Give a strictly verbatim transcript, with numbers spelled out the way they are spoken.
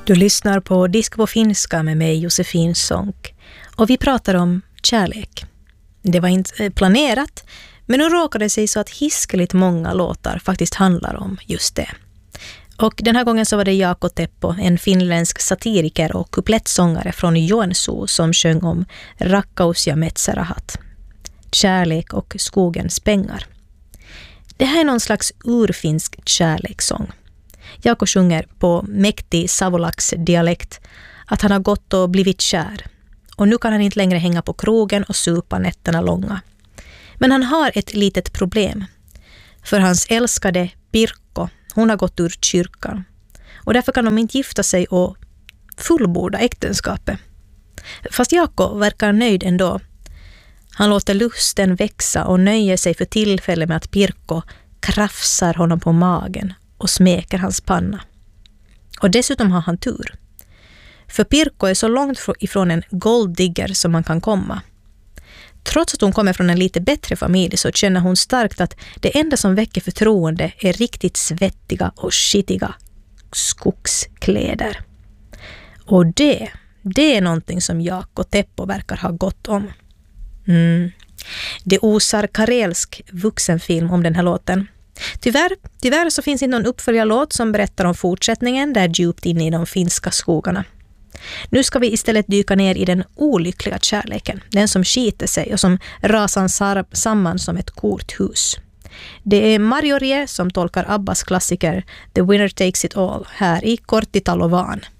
Du lyssnar på Disco på finska med mig Josefin Sonck och vi pratar om kärlek. Det var inte planerat, men nu råkade det sig så att hiskeligt många låtar faktiskt handlar om just det. Och den här gången så var det Jaakko Teppo, en finländsk satiriker och kuplettsångare från Joensuu som sjöng om Rakkaus ja metsarahat, kärlek och skogens pengar. Det här är någon slags urfinsk kärlekssång. Jaakko sjunger på mäktig savolax dialekt att han har gått och blivit kär. Och nu kan han inte längre hänga på krogen och supa nätterna långa. Men han har ett litet problem. För hans älskade Pirkko, hon har gått ur kyrkan. Och därför kan de inte gifta sig och fullborda äktenskapet. Fast Jaakko verkar nöjd ändå. Han låter lusten växa och nöjer sig för tillfället med att Pirkko krafsar honom på magen och smeker hans panna. Och dessutom har han tur. För Pirkko är så långt ifrån en golddigger som man kan komma. Trots att hon kommer från en lite bättre familj så känner hon starkt att det enda som väcker förtroende är riktigt svettiga och skitiga skogskläder. Och det, det är någonting som Jaakko Teppo verkar ha gått om. Mm. Det osar karelsk vuxenfilm om den här låten. Tyvärr, tyvärr så finns inte någon uppföljarlåt som berättar om fortsättningen där djupt inne i de finska skogarna. Nu ska vi istället dyka ner i den olyckliga kärleken, den som skiter sig och som rasar samman som ett korthus. Det är Marjorie som tolkar Abbas klassiker The Winner Takes It All här i Korttitalovan.